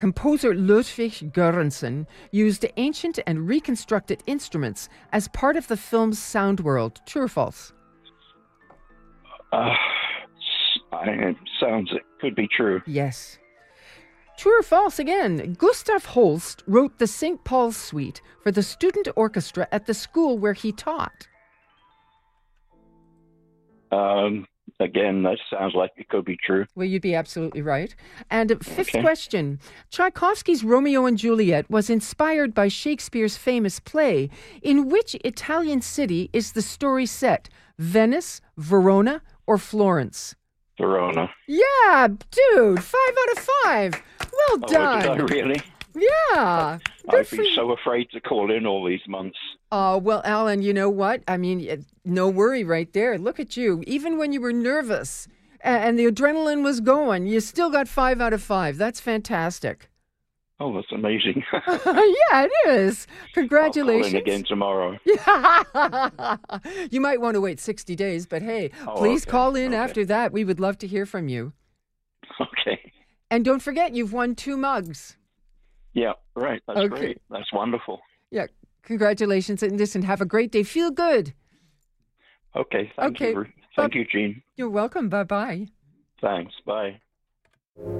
Composer Ludwig Göransson used ancient and reconstructed instruments as part of the film's sound world. True or false? Uh, it could be true. Yes. True or false again? Gustav Holst wrote the St. Paul's Suite for the student orchestra at the school where he taught. Again, that sounds like it could be true. Well, you'd be absolutely right. And fifth question. Tchaikovsky's Romeo and Juliet was inspired by Shakespeare's famous play. In which Italian city is the story set? Venice, Verona, or Florence? Verona. Yeah, dude, 5 out of 5. Well done. Did I really? Yeah. I've been so afraid to call in all these months. Oh, well, Alan, you know what? I mean, no worry right there. Look at you. Even when you were nervous and the adrenaline was going, you still got 5 out of 5. That's fantastic. Oh, that's amazing. Yeah, it is. Congratulations. I'll call in again tomorrow. You might want to wait 60 days, but hey, please call in after that. We would love to hear from you. Okay. And don't forget, you've won 2 mugs. Yeah, right. That's great. That's wonderful. Yeah, congratulations. And listen, have a great day. Feel good. Okay, thank you. Thank you, Jean. You're welcome. Bye-bye. Thanks. Bye.